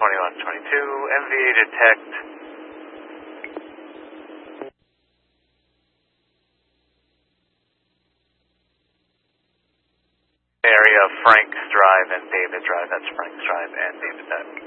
2122, MVA detect. Area of Franks Drive and David Drive. That's Franks Drive and David Drive.